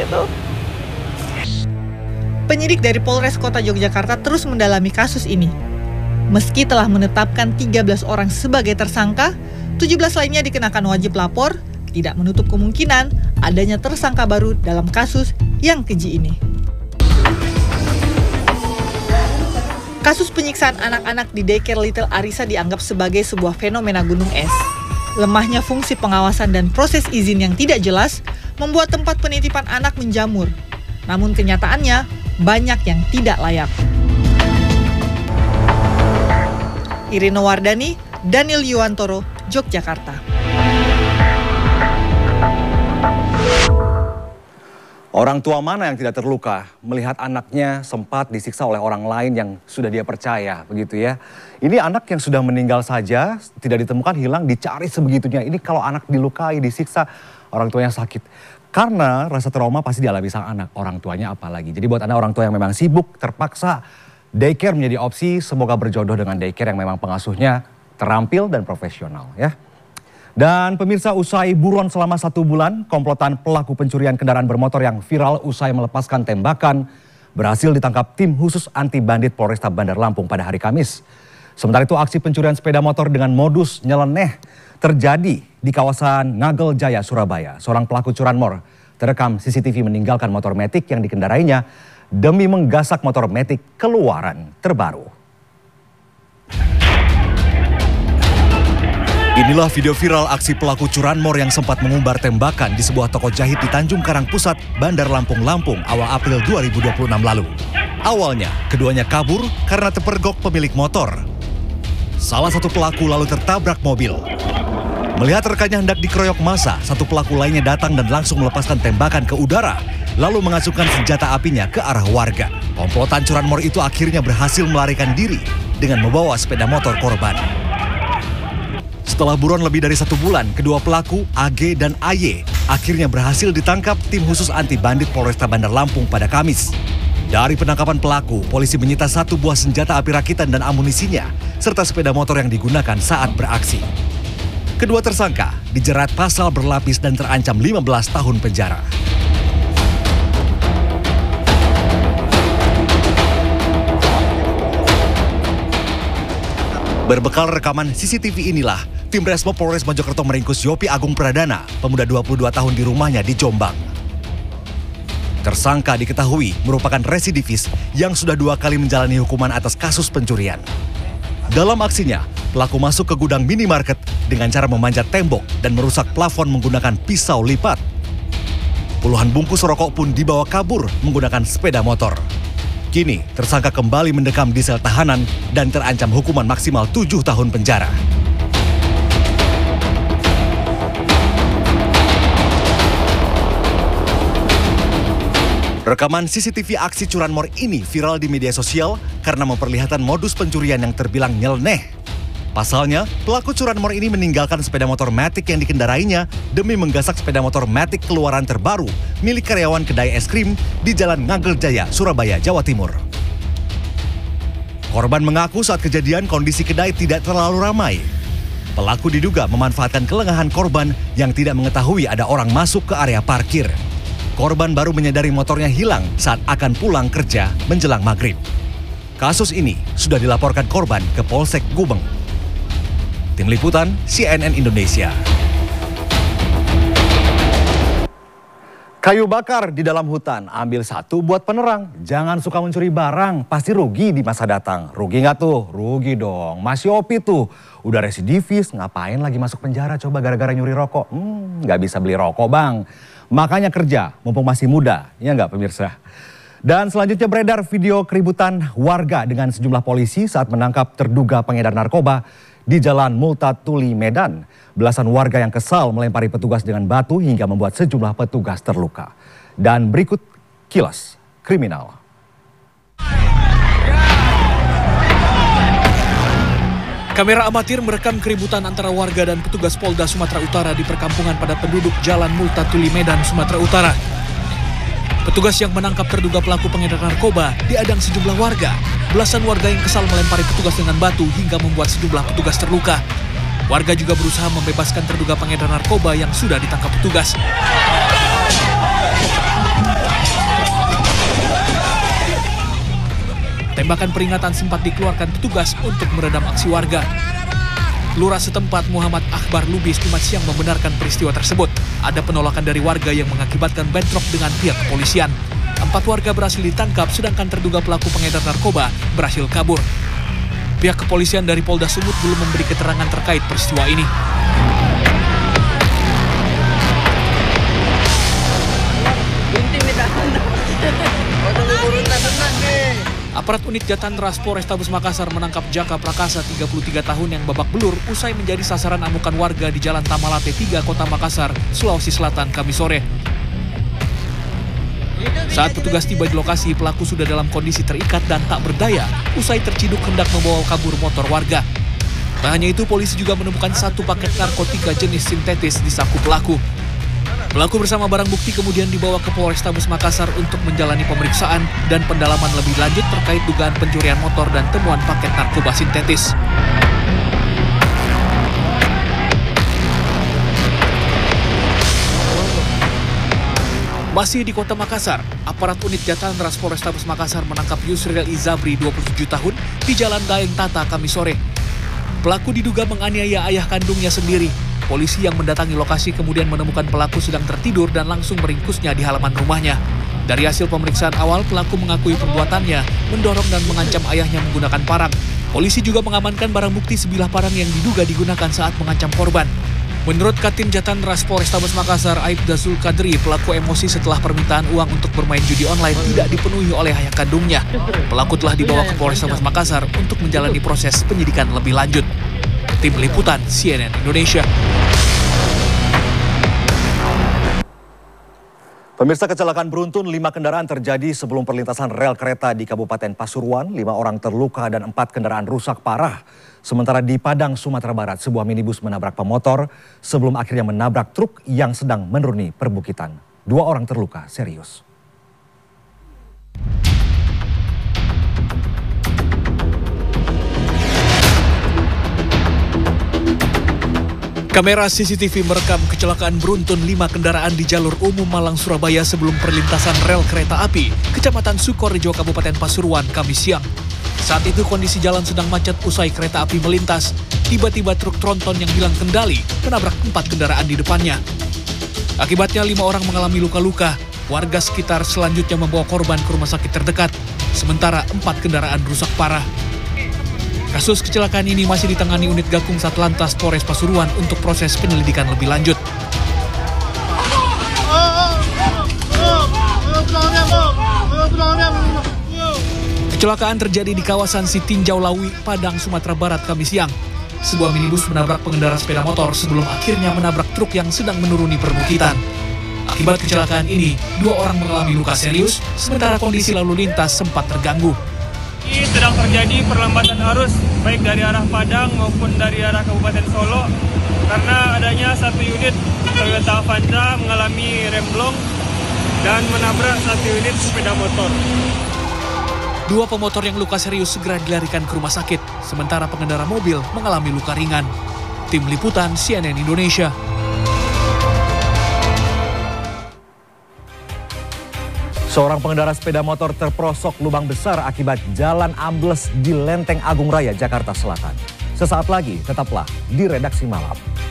itu. Penyidik dari Polres Kota Yogyakarta terus mendalami kasus ini. Meski telah menetapkan 13 orang sebagai tersangka, 17 lainnya dikenakan wajib lapor, tidak menutup kemungkinan adanya tersangka baru dalam kasus yang keji ini. Kasus penyiksaan anak-anak di daycare Little Arisa dianggap sebagai sebuah fenomena gunung es. Lemahnya fungsi pengawasan dan proses izin yang tidak jelas membuat tempat penitipan anak menjamur. Namun kenyataannya banyak yang tidak layak. Irina Wardani, Daniel Yuwantoro, Yogyakarta. Orang tua mana yang tidak terluka melihat anaknya sempat disiksa oleh orang lain yang sudah dia percaya, begitu ya. Ini anak yang sudah meninggal saja, tidak ditemukan, hilang, dicari sebegitunya. Ini kalau anak dilukai, disiksa, orang tuanya sakit. Karena rasa trauma pasti dialami sang anak, orang tuanya apalagi. Jadi buat Anda orang tua yang memang sibuk, terpaksa, daycare menjadi opsi, semoga berjodoh dengan daycare yang memang pengasuhnya terampil dan profesional ya. Dan pemirsa, usai buron selama 1 bulan, komplotan pelaku pencurian kendaraan bermotor yang viral usai melepaskan tembakan berhasil ditangkap tim khusus anti bandit Polresta Bandar Lampung pada hari Kamis. Sementara itu aksi pencurian sepeda motor dengan modus nyeleneh terjadi di kawasan Ngagel Jaya, Surabaya. Seorang pelaku curanmor terekam CCTV meninggalkan motor Matic yang dikendarainya demi menggasak motor Matic keluaran terbaru. Inilah video viral aksi pelaku curanmor yang sempat mengumbar tembakan di sebuah toko jahit di Tanjung Karang Pusat, Bandar Lampung, awal April 2026 lalu. Awalnya, keduanya kabur karena terpergok pemilik motor. Salah satu pelaku lalu tertabrak mobil. Melihat rekannya hendak dikeroyok massa, satu pelaku lainnya datang dan langsung melepaskan tembakan ke udara, lalu mengacungkan senjata apinya ke arah warga. Komplotan curanmor itu akhirnya berhasil melarikan diri dengan membawa sepeda motor korban. Setelah buron lebih dari 1 bulan, kedua pelaku, AG dan AY, akhirnya berhasil ditangkap tim khusus anti bandit Polresta Bandar Lampung pada Kamis. Dari penangkapan pelaku, polisi menyita 1 buah senjata api rakitan dan amunisinya, serta sepeda motor yang digunakan saat beraksi. Kedua tersangka dijerat pasal berlapis dan terancam 15 tahun penjara. Berbekal rekaman CCTV inilah, tim Resmo Polres Mojokerto meringkus Yopi Agung Pradana, pemuda 22 tahun di rumahnya di Jombang. Tersangka diketahui merupakan residivis yang sudah 2 kali menjalani hukuman atas kasus pencurian. Dalam aksinya, pelaku masuk ke gudang minimarket dengan cara memanjat tembok dan merusak plafon menggunakan pisau lipat. Puluhan bungkus rokok pun dibawa kabur menggunakan sepeda motor. Kini, tersangka kembali mendekam di sel tahanan dan terancam hukuman maksimal 7 tahun penjara. Rekaman CCTV aksi curanmor ini viral di media sosial karena memperlihatkan modus pencurian yang terbilang nyeleneh. Pasalnya, pelaku curanmor ini meninggalkan sepeda motor Matic yang dikendarainya demi menggasak sepeda motor Matic keluaran terbaru milik karyawan kedai es krim di Jalan Ngagel Jaya, Surabaya, Jawa Timur. Korban mengaku saat kejadian kondisi kedai tidak terlalu ramai. Pelaku diduga memanfaatkan kelengahan korban yang tidak mengetahui ada orang masuk ke area parkir. Korban baru menyadari motornya hilang saat akan pulang kerja menjelang maghrib. Kasus ini sudah dilaporkan korban ke Polsek Gubeng. Tim Liputan CNN Indonesia. Kayu bakar di dalam hutan, ambil 1 buat penerang. Jangan suka mencuri barang, pasti rugi di masa datang. Rugi nggak tuh? Rugi dong. Mas Yopi tuh udah residivis, ngapain lagi masuk penjara coba gara-gara nyuri rokok? Nggak bisa beli rokok bang. Makanya kerja, mumpung masih muda, ya nggak pemirsa? Dan selanjutnya beredar video keributan warga dengan sejumlah polisi saat menangkap terduga pengedar narkoba di Jalan Multatuli, Medan. Belasan warga yang kesal melempari petugas dengan batu hingga membuat sejumlah petugas terluka. Dan berikut kilas kriminal. Kamera amatir merekam keributan antara warga dan petugas Polda Sumatera Utara di perkampungan padat penduduk Jalan Multatuli, Medan, Sumatera Utara. Petugas yang menangkap terduga pelaku pengedar narkoba diadang sejumlah warga. Belasan warga yang kesal melempari petugas dengan batu hingga membuat sejumlah petugas terluka. Warga juga berusaha membebaskan terduga pengedar narkoba yang sudah ditangkap petugas. Tembakan peringatan sempat dikeluarkan petugas untuk meredam aksi warga. Lurah setempat Muhammad Akbar Lubis Jumat siang membenarkan peristiwa tersebut. Ada penolakan dari warga yang mengakibatkan bentrok dengan pihak kepolisian. 4 warga berhasil ditangkap, sedangkan terduga pelaku pengedar narkoba berhasil kabur. Pihak kepolisian dari Polda Sumut belum memberi keterangan terkait peristiwa ini. Aparat unit Jatantras Polrestabes Makassar menangkap Jaka Prakasa 33 tahun yang babak belur usai menjadi sasaran amukan warga di Jalan Tamalate 3, Kota Makassar, Sulawesi Selatan, Kamis sore. Saat petugas tiba di lokasi, pelaku sudah dalam kondisi terikat dan tak berdaya usai terciduk hendak membawa kabur motor warga. Tak hanya itu, polisi juga menemukan 1 paket narkotika jenis sintetis di saku pelaku. Pelaku bersama barang bukti kemudian dibawa ke Polrestabes Makassar untuk menjalani pemeriksaan dan pendalaman lebih lanjut terkait dugaan pencurian motor dan temuan paket narkoba sintetis. Masih di Kota Makassar, aparat unit Jatantras Polrestabes Makassar menangkap Yusril Izabri, 27 tahun, di Jalan Daeng Tata, Kamis sore. Pelaku diduga menganiaya ayah kandungnya sendiri. Polisi yang mendatangi lokasi kemudian menemukan pelaku sedang tertidur dan langsung meringkusnya di halaman rumahnya. Dari hasil pemeriksaan awal, pelaku mengakui perbuatannya, mendorong dan mengancam ayahnya menggunakan parang. Polisi juga mengamankan barang bukti sebilah parang yang diduga digunakan saat mengancam korban. Menurut Katim Jatantras Polrestabes Makassar, Aibda Zulkadri, pelaku emosi setelah permintaan uang untuk bermain judi online tidak dipenuhi oleh ayah kandungnya. Pelaku telah dibawa ke Polrestabes Makassar untuk menjalani proses penyidikan lebih lanjut. Tim Liputan CNN Indonesia. Pemirsa, kecelakaan beruntun 5 kendaraan terjadi sebelum perlintasan rel kereta di Kabupaten Pasuruan. 5 orang terluka dan 4 kendaraan rusak parah. Sementara di Padang, Sumatera Barat, sebuah minibus menabrak pemotor sebelum akhirnya menabrak truk yang sedang menuruni perbukitan. 2 orang terluka serius. Kamera CCTV merekam kecelakaan beruntun 5 kendaraan di jalur umum Malang-Surabaya sebelum perlintasan rel kereta api, Kecamatan Sukorejo, Kabupaten Pasuruan, Kamis siang. Saat itu kondisi jalan sedang macet usai kereta api melintas. Tiba-tiba truk tronton yang hilang kendali menabrak 4 kendaraan di depannya. Akibatnya 5 orang mengalami luka-luka. Warga sekitar selanjutnya membawa korban ke rumah sakit terdekat. Sementara 4 kendaraan rusak parah. Kasus kecelakaan ini masih ditangani unit Gakum Satlantas Polres Pasuruan untuk proses penyelidikan lebih lanjut. Kecelakaan terjadi di kawasan Sitinjau Lawi, Padang, Sumatera Barat, Kamis siang. Sebuah minibus menabrak pengendara sepeda motor sebelum akhirnya menabrak truk yang sedang menuruni perbukitan. Akibat kecelakaan ini, 2 orang mengalami luka serius, sementara kondisi lalu lintas sempat terganggu. Sedang terjadi perlambatan arus baik dari arah Padang maupun dari arah Kabupaten Solo karena adanya 1 unit Toyota Avanza mengalami remblong dan menabrak 1 unit sepeda motor. 2 pemotor yang luka serius segera dilarikan ke rumah sakit, sementara pengendara mobil mengalami luka ringan. Tim Liputan CNN Indonesia. Seorang pengendara sepeda motor terperosok lubang besar akibat jalan ambles di Lenteng Agung Raya, Jakarta Selatan. Sesaat lagi, tetaplah di Redaksi Malam.